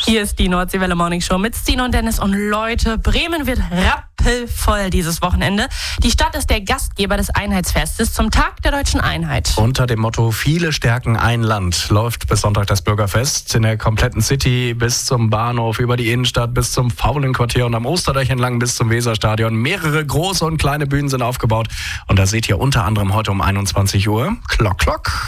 Hier ist die Nordseewelle Morning Show mit Stine und Dennis. Und Leute, Bremen wird rappelvoll dieses Wochenende. Die Stadt ist der Gastgeber des Einheitsfestes zum Tag der deutschen Einheit. Unter dem Motto Viele stärken ein Land läuft bis Sonntag das Bürgerfest in der kompletten City bis zum Bahnhof, über die Innenstadt, bis zum Faulenquartier und am Osterdeich entlang bis zum Weserstadion. Mehrere große und kleine Bühnen sind aufgebaut. Und da seht ihr unter anderem heute um 21 Uhr Klock, Klock.